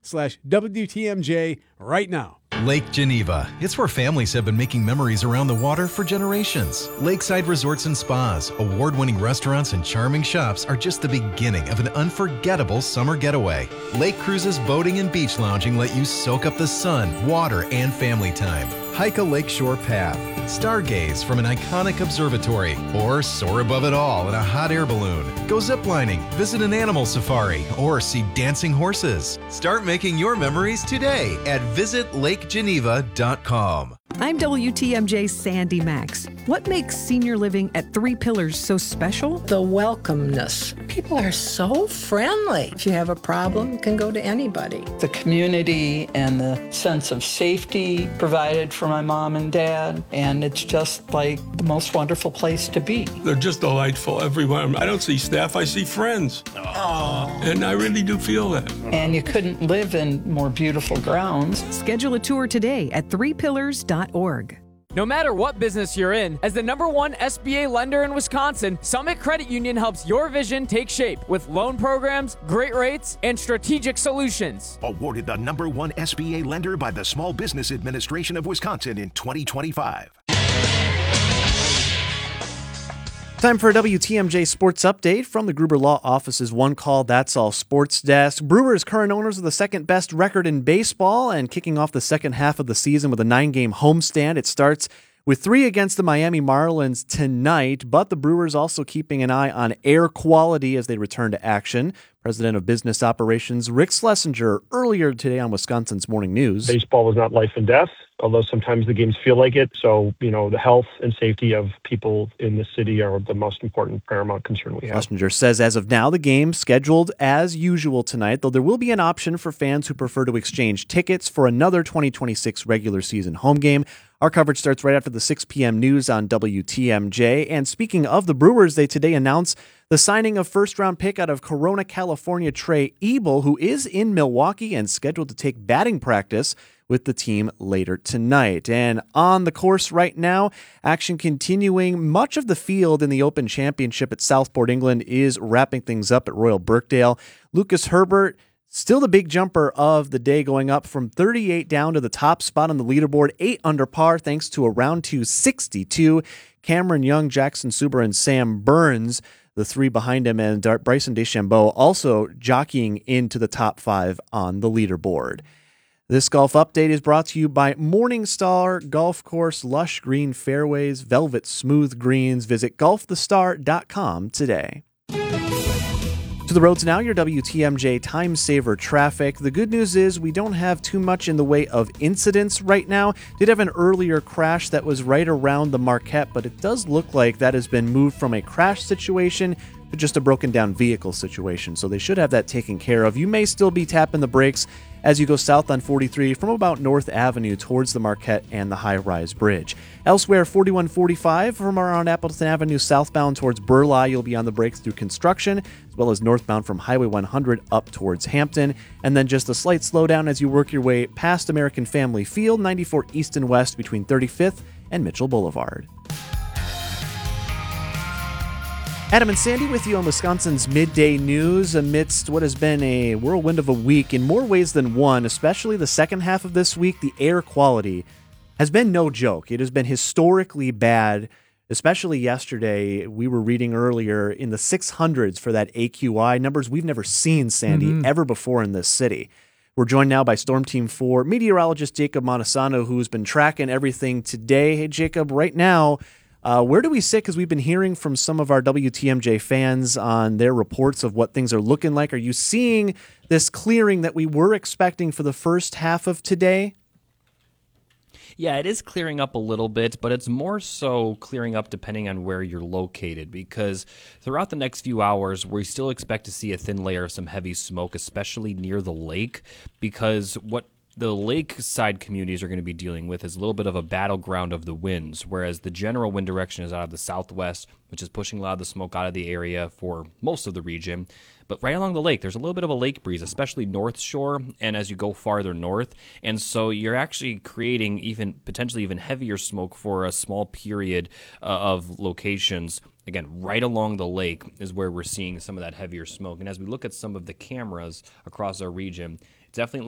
Facebook.com/WTMJ right now. Lake Geneva. It's where families have been making memories around the water for generations. Lakeside resorts and spas, award-winning restaurants, and charming shops are just the beginning of an unforgettable summer getaway. Lake cruises, boating, and beach lounging let you soak up the sun, water, and family time. Hike a lakeshore path, stargaze from an iconic observatory, or soar above it all in a hot air balloon. Go ziplining, visit an animal safari, or see dancing horses. Start making your memories today at visitlakegeneva.com. I'm WTMJ's Sandy Max. What makes senior living at Three Pillars so special? The welcomeness. People are so friendly. If you have a problem, you can go to anybody. The community and the sense of safety provided for my mom and dad, and it's just like the most wonderful place to be. They're just delightful, everyone. I don't see staff, I see friends. Aww. And I really do feel that. And you couldn't live in more beautiful grounds. Schedule a tour today at threepillars.org. No matter what business you're in, as the #1 SBA lender in Wisconsin, Summit Credit Union helps your vision take shape with loan programs, great rates, and strategic solutions. Awarded the #1 SBA lender by the Small Business Administration of Wisconsin in 2025. Time for a WTMJ Sports Update from the Gruber Law Office's One Call That's All Sports Desk. Brewers, current owners of the second best record in baseball and kicking off the second half of the season with a 9-game homestand. It starts with 3 against the Miami Marlins tonight, but the Brewers also keeping an eye on air quality as they return to action. President of Business Operations Rick Schlesinger earlier today on Wisconsin's Morning News. Baseball is not life and death, although sometimes the games feel like it. So, the health and safety of people in the city are the most important paramount concern we have. Schlesinger says as of now, the game's scheduled as usual tonight, though there will be an option for fans who prefer to exchange tickets for another 2026 regular season home game. Our coverage starts right after the 6 p.m. news on WTMJ. And speaking of the Brewers, they today announced the signing of first-round pick out of Corona, California, Trey Ebel, who is in Milwaukee and scheduled to take batting practice with the team later tonight. And on the course right now, action continuing. Much of the field in the Open Championship at Southport, England is wrapping things up at Royal Birkdale. Lucas Herbert, still the big jumper of the day, going up from 38 down to the top spot on the leaderboard, 8 under par thanks to a round 2 62. Cameron Young, Jackson Suber, and Sam Burns, the 3 behind him, and Bryson DeChambeau also jockeying into the top 5 on the leaderboard. This golf update is brought to you by Morningstar Golf Course, lush green fairways, velvet smooth greens. Visit golfthestar.com today. To the roads now, your WTMJ Time Saver traffic. The good news is we don't have too much in the way of incidents right now. Did have an earlier crash that was right around the Marquette, but it does look like that has been moved from a crash situation to just a broken down vehicle situation. So they should have that taken care of. You may still be tapping the brakes as you go south on 43 from about North Avenue towards the Marquette and the high-rise bridge. Elsewhere, 4145 from around Appleton Avenue southbound towards Burleigh, you'll be on the brakes through construction, as well as northbound from Highway 100 up towards Hampton. And then just a slight slowdown as you work your way past American Family Field, 94 east and west between 35th and Mitchell Boulevard. Adam and Sandy with you on Wisconsin's Midday News amidst what has been a whirlwind of a week in more ways than one, especially the second half of this week. The air quality has been no joke. It has been historically bad, especially yesterday. We were reading earlier in the 600s for that AQI, numbers we've never seen, Sandy, ever before in this city. We're joined now by Storm Team 4 meteorologist Jacob Montesano, who's been tracking everything today. Hey, Jacob, right now, where do we sit? Because we've been hearing from some of our WTMJ fans on their reports of what things are looking like. Are you seeing this clearing that we were expecting for the first half of today? Yeah, it is clearing up a little bit, but it's more so clearing up depending on where you're located, because throughout the next few hours, we still expect to see a thin layer of some heavy smoke, especially near the lake, because what the lakeside communities are going to be dealing with is a little bit of a battleground of the winds, whereas the general wind direction is out of the southwest, which is pushing a lot of the smoke out of the area for most of the region. But right along the lake, there's a little bit of a lake breeze, especially north shore and as you go farther north. And so you're actually creating potentially even heavier smoke for a small period of locations. Again, right along the lake is where we're seeing some of that heavier smoke. And as we look at some of the cameras across our region, it's definitely